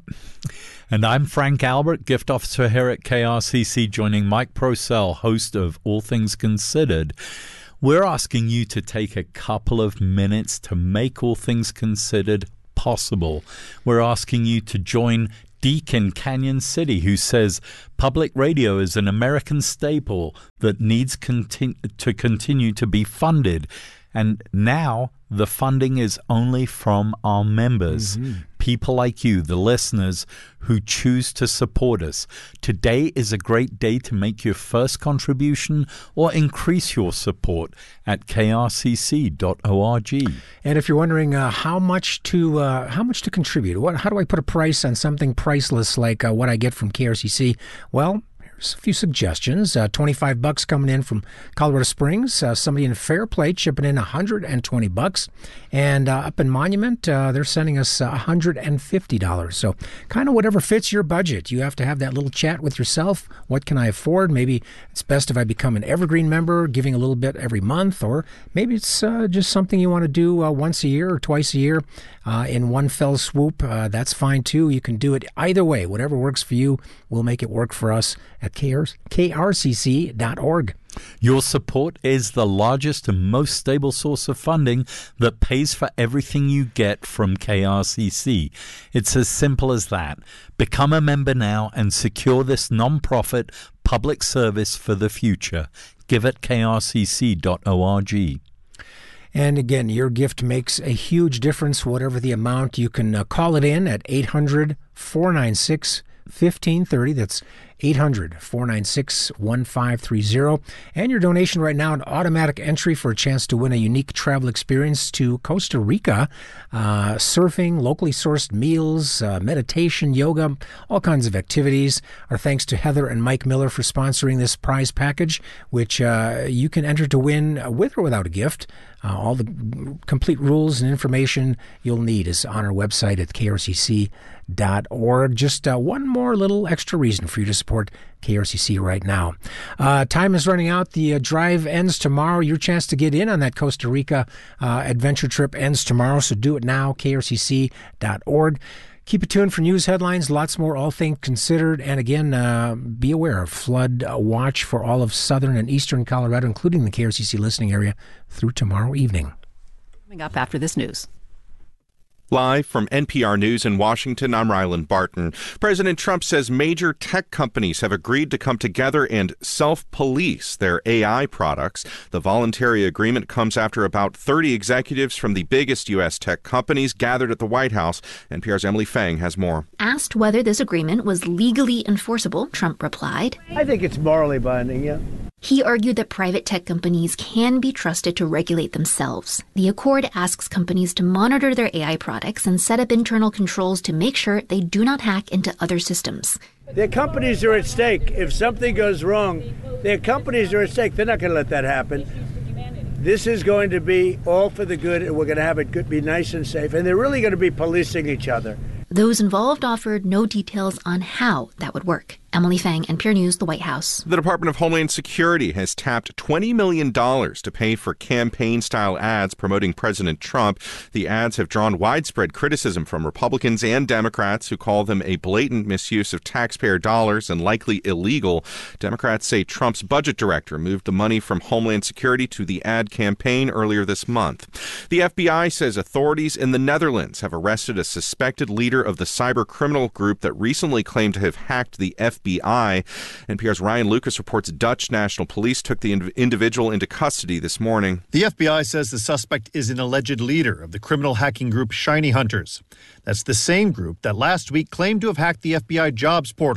And I'm Frank Albert, gift officer here at K R C C, joining Mike Procell, host of All Things Considered. We're asking you to take a couple of minutes to make All Things Considered possible. We're asking you to join Deke in Canyon City, who says public radio is an American staple that needs conti- to continue to be funded. And now the funding is only from our members, mm-hmm. people like you, the listeners, who choose to support us. Today is a great day to make your first contribution or increase your support at k r c c dot org. And if you're wondering uh, how much to uh, how much to contribute, what how do I put a price on something priceless like uh, what I get from K R C C? Well, a few suggestions. Uh, twenty-five bucks coming in from Colorado Springs. Uh, somebody in Fairplate chipping in one hundred twenty bucks. And uh, up in Monument, uh, they're sending us uh, one hundred fifty dollars. So kind of whatever fits your budget. You have to have that little chat with yourself. What can I afford? Maybe it's best if I become an Evergreen member, giving a little bit every month. Or maybe it's uh, just something you want to do uh, once a year or twice a year uh, in one fell swoop. Uh, that's fine too. You can do it either way. Whatever works for you, we'll make it work for us at K R C C dot org. Your support is the largest and most stable source of funding that pays for everything you get from K R C C. It's as simple as that. Become a member now and secure this nonprofit public service for the future. Give at k r c c dot org. And again, your gift makes a huge difference, whatever the amount. You can uh, call it in at eight hundred, four nine six, fifteen thirty. That's eight hundred, four nine six, one five three zero. And your donation right now, an automatic entry for a chance to win a unique travel experience to Costa Rica. Uh, surfing, locally sourced meals, uh, meditation, yoga, all kinds of activities. Our thanks to Heather and Mike Miller for sponsoring this prize package, which uh, you can enter to win with or without a gift. Uh, all the complete rules and information you'll need is on our website at k r c c dot org. Just uh, one more little extra reason for you to support K R C C right now. Uh, time is running out. The uh, drive ends tomorrow. Your chance to get in on that Costa Rica uh, adventure trip ends tomorrow, so do it now, k r c c dot org. Keep it tuned for news headlines, lots more, all things considered. And again, uh, be aware of flood watch for all of southern and eastern Colorado, including the K R C C listening area, through tomorrow evening. Coming up after this news. Live from N P R News in Washington, I'm Ryland Barton. President Trump says major tech companies have agreed to come together and self-police their A I products. The voluntary agreement comes after about thirty executives from the biggest U S tech companies gathered at the White House. N P R's Emily Fang has more. Asked whether this agreement was legally enforceable, Trump replied, I think it's morally binding, yeah. He argued that private tech companies can be trusted to regulate themselves. The accord asks companies to monitor their A I products and set up internal controls to make sure they do not hack into other systems. Their companies are at stake. If something goes wrong, their companies are at stake. They're not going to let that happen. This is going to be all for the good, and we're going to have it good, be nice and safe. And they're really going to be policing each other. Those involved offered no details on how that would work. Emily Fang, N P R News, the White House. The Department of Homeland Security has tapped twenty million dollars to pay for campaign-style ads promoting President Trump. The ads have drawn widespread criticism from Republicans and Democrats who call them a blatant misuse of taxpayer dollars and likely illegal. Democrats say Trump's budget director moved the money from Homeland Security to the ad campaign earlier this month. The F B I says authorities in the Netherlands have arrested a suspected leader of the cyber criminal group that recently claimed to have hacked the F B I. N P R's Ryan Lucas reports Dutch National Police took the individual into custody this morning. The F B I says the suspect is an alleged leader of the criminal hacking group Shiny Hunters. That's the same group that last week claimed to have hacked the F B I jobs portal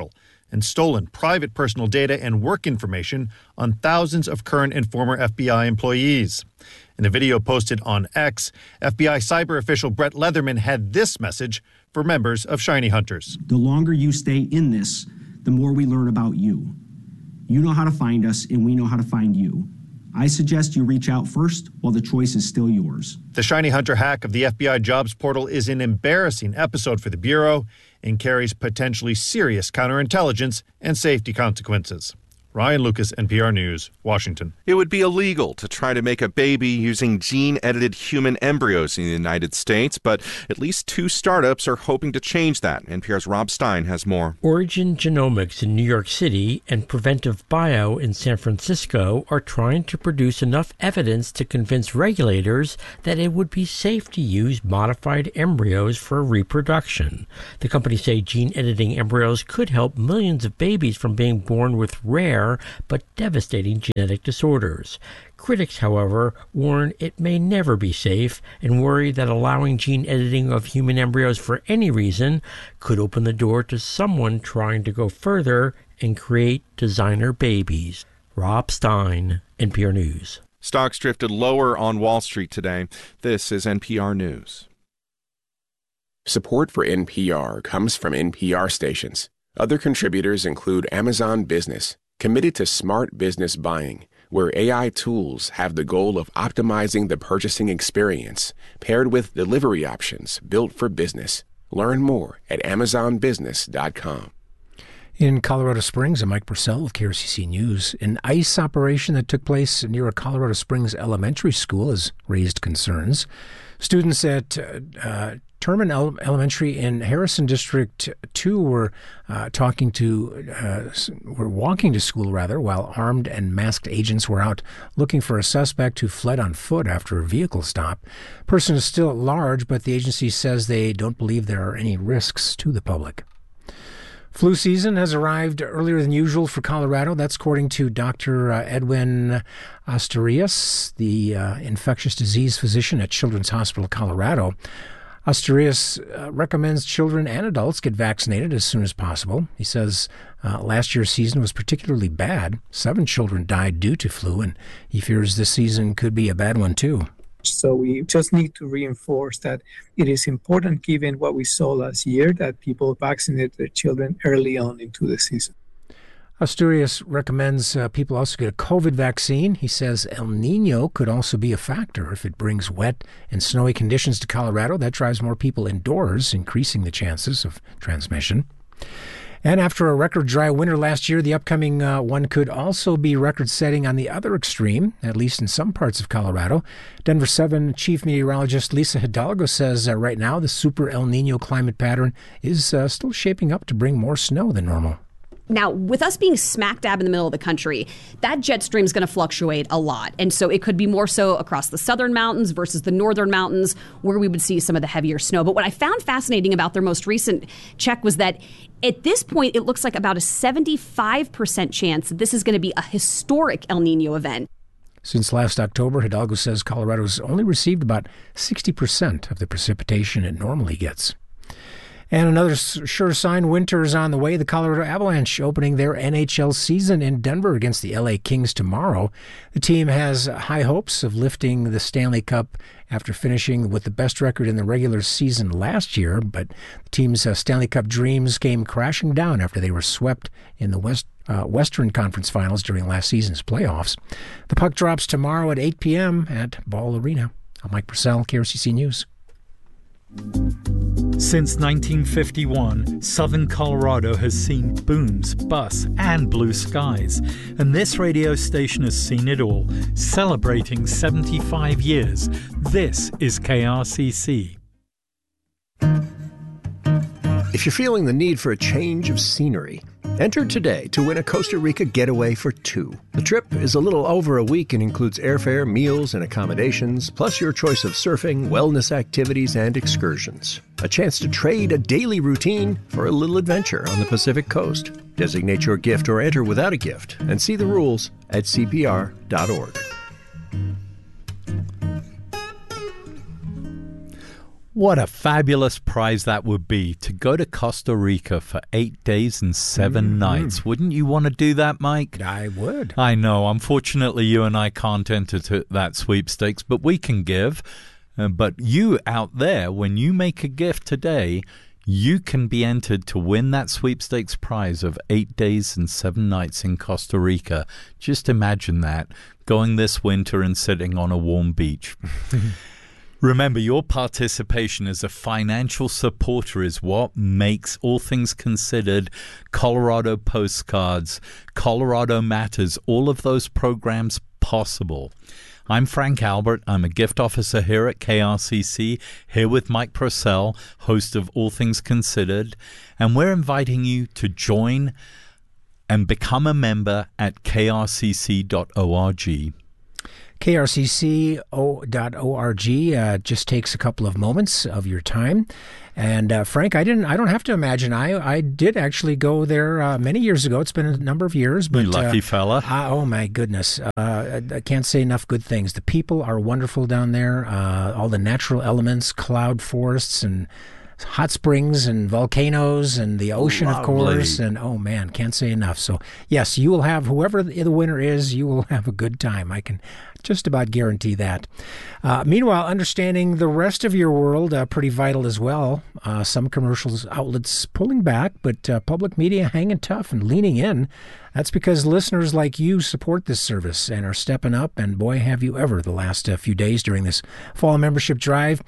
and stolen private personal data and work information on thousands of current and former F B I employees. In a video posted on X, F B I cyber official Brett Leatherman had this message for members of Shiny Hunters. The longer you stay in this, the more we learn about you. You know how to find us, and we know how to find you. I suggest you reach out first while the choice is still yours. The Shiny Hunter hack of the F B I jobs portal is an embarrassing episode for the Bureau and carries potentially serious counterintelligence and safety consequences. Ryan Lucas, N P R News, Washington. It would be illegal to try to make a baby using gene-edited human embryos in the United States, but at least two startups are hoping to change that. N P R's Rob Stein has more. Origin Genomics in New York City and Preventive Bio in San Francisco are trying to produce enough evidence to convince regulators that it would be safe to use modified embryos for reproduction. The companies say gene-editing embryos could help millions of babies from being born with rare but devastating genetic disorders. Critics, however, warn it may never be safe and worry that allowing gene editing of human embryos for any reason could open the door to someone trying to go further and create designer babies. Rob Stein, N P R News. Stocks drifted lower on Wall Street today. This is N P R News. Support for N P R comes from N P R stations. Other contributors include Amazon Business, committed to smart business buying, where A I tools have the goal of optimizing the purchasing experience, paired with delivery options built for business. Learn more at amazon business dot com. In Colorado Springs, I'm Mike Purcell with K R C C News. An ICE operation that took place near a Colorado Springs elementary school has raised concerns. Students at uh, Terman Elementary in Harrison District two were uh, talking to, uh, were walking to school rather, while armed and masked agents were out looking for a suspect who fled on foot after a vehicle stop. Person is still at large, but the agency says they don't believe there are any risks to the public. Flu season has arrived earlier than usual for Colorado. That's according to Doctor Uh, Edwin Asturias, the uh, infectious disease physician at Children's Hospital Colorado. Asturias uh, recommends children and adults get vaccinated as soon as possible. He says uh, last year's season was particularly bad. Seven children died due to flu, and he fears this season could be a bad one too. So we just need to reinforce that it is important, given what we saw last year, that people vaccinate their children early on into the season. Asturias recommends uh, people also get a COVID vaccine. He says El Nino could also be a factor. If it brings wet and snowy conditions to Colorado, that drives more people indoors, increasing the chances of transmission. And after a record dry winter last year, the upcoming uh, one could also be record-setting on the other extreme, at least in some parts of Colorado. Denver seven Chief Meteorologist Lisa Hidalgo says uh, right now the super El Nino climate pattern is uh, still shaping up to bring more snow than normal. Now, with us being smack dab in the middle of the country, that jet stream is going to fluctuate a lot. And so it could be more so across the southern mountains versus the northern mountains where we would see some of the heavier snow. But what I found fascinating about their most recent check was that at this point, it looks like about a seventy-five percent chance that this is going to be a historic El Nino event. Since last October, Hidalgo says Colorado's only received about sixty percent of the precipitation it normally gets. And another sure sign winter is on the way. The Colorado Avalanche opening their N H L season in Denver against the L A Kings tomorrow. The team has high hopes of lifting the Stanley Cup after finishing with the best record in the regular season last year, but the team's uh, Stanley Cup dreams came crashing down after they were swept in the West uh, Western Conference Finals during last season's playoffs. The puck drops tomorrow at eight p.m. at Ball Arena. I'm Mike Purcell, K R C C News. Since nineteen fifty-one, southern Colorado has seen booms, busts, and blue skies. And this radio station has seen it all, celebrating seventy-five years. This is K R C C. If you're feeling the need for a change of scenery, enter today to win a Costa Rica getaway for two. The trip is a little over a week and includes airfare, meals, and accommodations, plus your choice of surfing, wellness activities, and excursions. A chance to trade a daily routine for a little adventure on the Pacific Coast. Designate your gift or enter without a gift and see the rules at C P R dot org. What a fabulous prize that would be to go to Costa Rica for eight days and seven mm-hmm. nights. Wouldn't you want to do that, Mike? I would. I know. Unfortunately, you and I can't enter to that sweepstakes, but we can give. Uh, but you out there, when you make a gift today, you can be entered to win that sweepstakes prize of eight days and seven nights in Costa Rica. Just imagine that, going this winter and sitting on a warm beach. Remember, your participation as a financial supporter is what makes All Things Considered, Colorado Postcards, Colorado Matters, all of those programs possible. I'm Frank Albert. I'm a gift officer here at K R C C, here with Mike Purcell, host of All Things Considered, and we're inviting you to join and become a member at k r c c dot org. k r c c dot org uh, just takes a couple of moments of your time. And uh, Frank, I didn't. I don't have to imagine. I I did actually go there uh, many years ago. It's been a number of years, but you lucky uh, fella. Uh, oh my goodness! Uh, I can't say enough good things. The people are wonderful down there. Uh, all the natural elements, cloud forests, and hot springs and volcanoes and the ocean, Lovely. Of course. And oh man, can't say enough. So yes, you will have, whoever the winner is, you will have a good time. I can just about guarantee that. Uh, meanwhile, understanding the rest of your world, uh, pretty vital as well. Uh, some commercials outlets pulling back, but uh, public media hanging tough and leaning in. That's because listeners like you support this service and are stepping up, and boy, have you ever the last uh, few days during this fall membership drive.